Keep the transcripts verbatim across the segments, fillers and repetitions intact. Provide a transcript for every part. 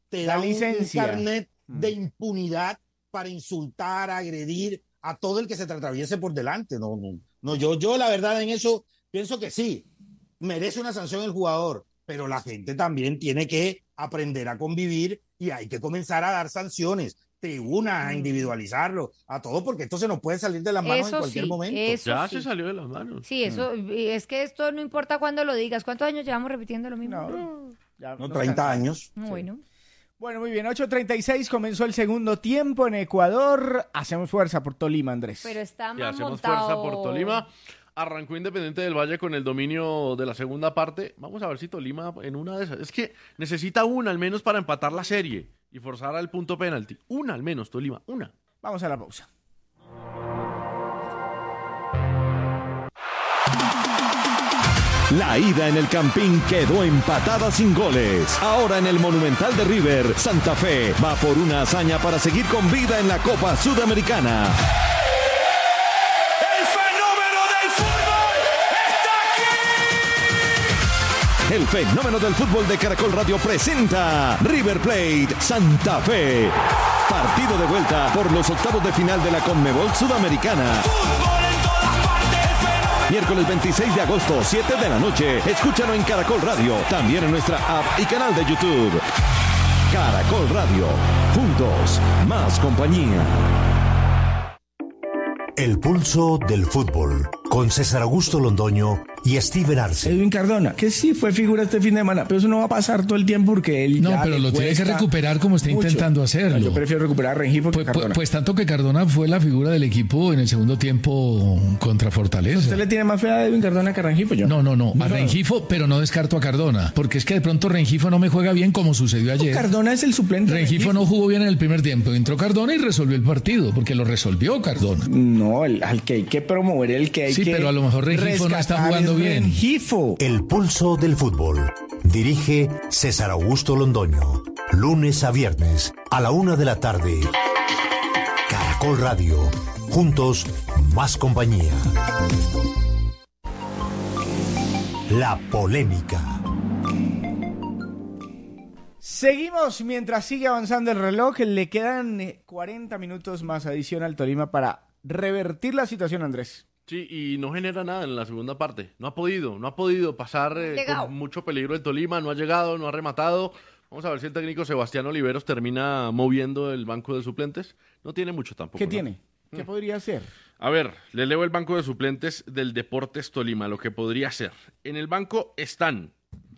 te La da un, un licencia. carnet de impunidad para insultar, agredir a todo el que se te atraviese por delante. No, no, no, yo, yo la verdad en eso pienso que sí, merece una sanción el jugador, pero la gente también tiene que aprender a convivir y hay que comenzar a dar sanciones, tribunas, a individualizarlo, a todo, porque esto se nos puede salir de las manos Eso en cualquier sí, momento. eso Ya sí. se salió de las manos. Sí, eso, y es que esto no importa cuándo lo digas. ¿Cuántos años llevamos repitiendo lo mismo? No, ya No, nos treinta cansamos. años. Bueno. Bueno, muy bien, ocho treinta y seis comenzó el segundo tiempo en Ecuador. Hacemos fuerza por Tolima, Andrés. Pero está Y más hacemos montado. fuerza por Tolima. Arrancó Independiente del Valle con el dominio de la segunda parte. Vamos a ver si Tolima en una de esas... Es que necesita una al menos para empatar la serie y forzar al punto penalti. Una al menos, Tolima, una. Vamos a la pausa. La ida en el Campín quedó empatada sin goles. Ahora en el Monumental de River, Santa Fe va por una hazaña para seguir con vida en la Copa Sudamericana. ¡El fenómeno del fútbol está aquí! El fenómeno del fútbol de Caracol Radio presenta River Plate Santa Fe. Partido de vuelta por los octavos de final de la Conmebol Sudamericana. ¡Fútbol en todas partes! ¡El fenómeno! Miércoles veintiséis de agosto, siete de la noche. Escúchalo en Caracol Radio, también en nuestra app y canal de YouTube. Caracol Radio, juntos, más compañía. El pulso del fútbol, con César Augusto Londoño y Steven Arce. Edwin Cardona, que sí fue figura este fin de semana, pero eso no va a pasar todo el tiempo porque él No, ya pero le lo tiene que cuesta recuperar como está mucho. intentando hacerlo. Yo prefiero recuperar a Rengifo que Pues, Cardona. pues, pues tanto que Cardona fue la figura del equipo en el segundo tiempo contra Fortaleza. ¿Usted le tiene más fe a Edwin Cardona que a Rengifo? Yo. No, no, no, a No. Rengifo, pero no descarto a Cardona, porque es que de pronto Rengifo no me juega bien como sucedió ayer. Cardona es el suplente. de Rengifo no jugó bien en el primer tiempo, entró Cardona y resolvió el partido, porque lo resolvió Cardona. No, el, al que hay que promover, el que hay Sí, que pero a lo mejor Rengifo no está rescatar jugando es bien. Rengifo. El pulso del fútbol. Dirige César Augusto Londoño. Lunes a viernes, a la una de la tarde. Caracol Radio. Juntos, más compañía. La polémica. Seguimos mientras sigue avanzando el reloj. Le quedan eh, cuarenta minutos más adición al Tolima para revertir la situación, Andrés. Sí, y no genera nada en la segunda parte. No ha podido, no ha podido pasar eh, Llegado. con mucho peligro el Tolima, no ha llegado, no ha rematado. Vamos a ver si el técnico Sebastián Oliveros termina moviendo el banco de suplentes. No tiene mucho tampoco. ¿Qué ¿no? tiene? ¿Qué podría hacer? A ver, le leo el banco de suplentes del Deportes Tolima, lo que podría ser. En el banco están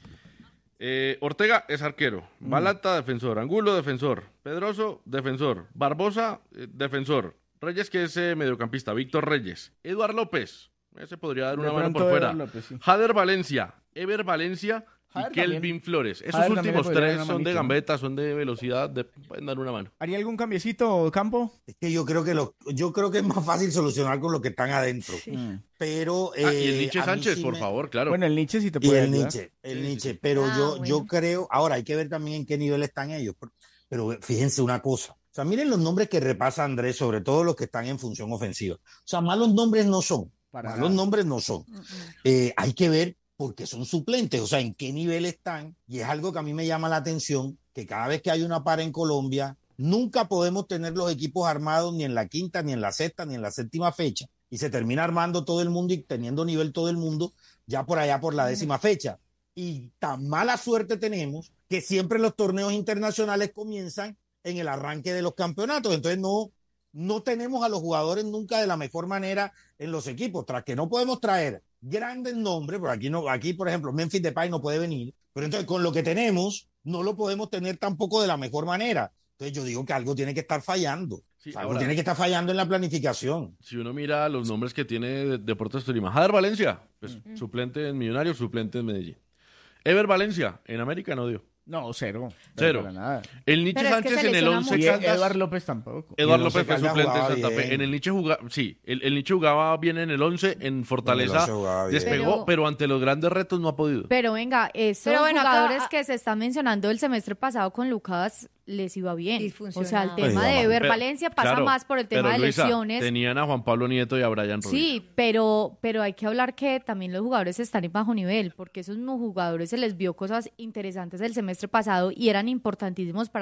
eh, Ortega es arquero, Balata defensor, Angulo defensor, Pedroso defensor, Barbosa eh, defensor, Reyes que es eh, mediocampista, Víctor Reyes, Eduard López, ese podría dar De una mano pronto por fuera, Eduard López, sí. Jader Valencia, Ever Valencia Jader y Kelvin también. Flores. Esos Jader también le últimos podría dar tres una son de manito, ¿no? gambeta, son de velocidad, de- pueden dar una mano. ¿Haría algún cambiecito, Campo? Es que yo creo que lo, yo creo que es más fácil solucionar con lo que están adentro. Mm. Pero Ah, y el eh, Nietzsche a mí Sánchez, sí por me- favor, claro. Bueno, el Nietzsche sí te Y puede el ayudar. Nietzsche, el Sí, sí, Nietzsche. sí. Pero Ah, yo, bueno. yo creo, ahora hay que ver también en qué nivel están ellos. Pero fíjense una cosa. O sea, miren los nombres que repasa Andrés, sobre todo los que están en función ofensiva. O sea, malos nombres no son. Para malos nada. nombres no son. Eh, hay que ver por qué son suplentes, o sea, en qué nivel están. Y es algo que a mí me llama la atención, que cada vez que hay una para en Colombia, nunca podemos tener los equipos armados ni en la quinta, ni en la sexta, ni en la séptima fecha. Y se termina armando todo el mundo y teniendo nivel todo el mundo ya por allá por la décima fecha. Y tan mala suerte tenemos que siempre los torneos internacionales comienzan en el arranque de los campeonatos. Entonces no, no tenemos a los jugadores nunca de la mejor manera en los equipos. Tras que no podemos traer grandes nombres, por aquí, no, aquí por ejemplo, Memphis Depay no puede venir, pero entonces con lo que tenemos no lo podemos tener tampoco de la mejor manera. Entonces yo digo que algo tiene que estar fallando. Sí, O sea, algo ahora- tiene que estar fallando en la planificación. Si uno mira los nombres que tiene de- Deportes Tolima, Jader Valencia, pues, suplente en Millonarios, suplente en Medellín. Ever Valencia, en América no dio. No, cero. Cero. Para nada. El Nietzsche Pero es que Sánchez se en el lesiona once Y mucho. Caldas. Eduard López tampoco. Eduard Y el López Once fue Caldas suplente en jugaba Santa Fe. bien. En el Nietzsche jugaba, sí, el, el Nietzsche jugaba bien en el once, en Fortaleza, En el once jugaba bien. despegó, pero, Pero- ante los grandes retos no ha podido. Pero venga, esos Pero bueno, acá- jugadores que se están mencionando el semestre pasado con Lucas les iba bien. Y O sea, el funcionaba. tema Pues, de iba Ever Pero- Valencia pasa claro, más por el tema pero, de Luisa, lesiones. Tenían a Juan Pablo Nieto y a Brian Ruiz. Sí, pero, pero hay que hablar que también los jugadores están en bajo nivel, porque esos mismos jugadores se les vio cosas interesantes el semestre pasado y eran importantísimos para